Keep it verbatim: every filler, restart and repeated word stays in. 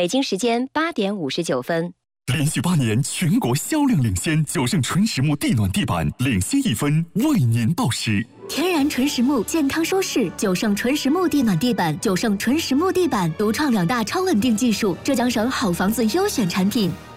北京时间八点五十九分。 连续八年全国销量领先，九盛纯实木地暖地板领先一分，为您报时。 天然纯实木，健康舒适，九盛纯实木地暖地板，九盛纯实木地板独创两大超稳定技术，浙江省好房子优选产品。